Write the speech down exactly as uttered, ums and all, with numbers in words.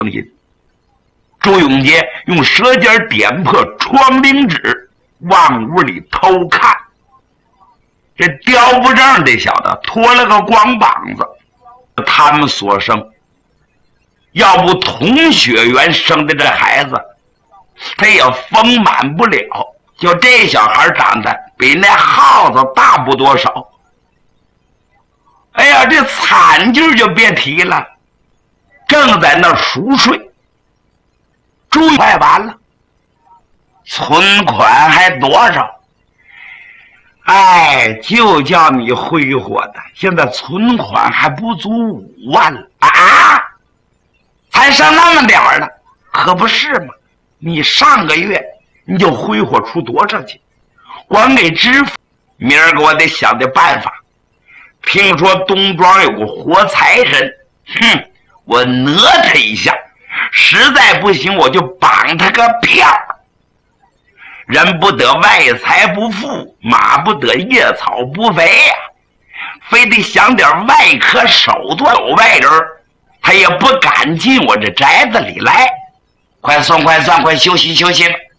朱永杰用舌尖点破窗棂纸，往屋里偷看。这刁不正这小子脱了个光膀子，他们所生，要不同血缘生的这孩子，他也丰满不了。就这小孩长得比那耗子大不多少。哎呀，这惨劲就别提了，正在那熟睡。注意，快完了，存款还多少？哎，就叫你挥霍的，现在存款还不足五万了啊！才剩那么点儿了，可不是吗？你上个月你就挥霍出多少钱？光给支付，明儿个我得想点办法。听说东庄有个活财神，哼，我讹他一下。实在不行，我就绑他个票。人不得外财不富，马不得夜草不肥呀、啊，非得想点外科手段。有外人，他也不敢进我这宅子里来。快算快算，快休息休息吧。